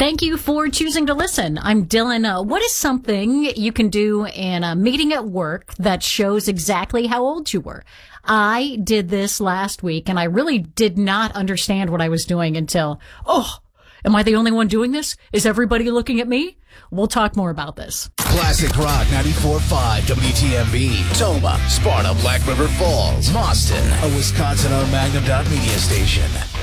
Thank you for choosing to listen. I'm Dylan. What is something you can do in a meeting at work that shows exactly how old you were? I did this last week, and I really did not understand what I was doing until, am I the only one doing this? Is everybody looking at me? We'll talk more about this. Classic Rock 94.5 WTMB. Toma, Sparta, Black River Falls, Boston, a Wisconsin-owned Magnum Media station.